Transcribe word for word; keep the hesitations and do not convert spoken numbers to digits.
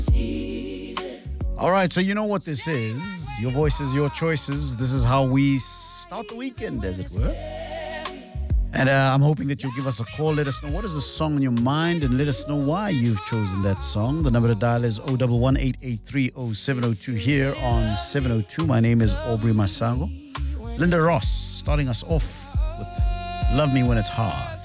All right, so you know what this is. Your voices, your choices. This is how we start the weekend, as it were. And uh, I'm hoping that you'll give us a call. Let us know what is the song on your mind and let us know why you've chosen that song. The number to dial is zero one one, eight eight three, zero seven zero two here on seven oh two. My name is Aubrey Masango. Linda Ross starting us off with Love Me When It's Hard.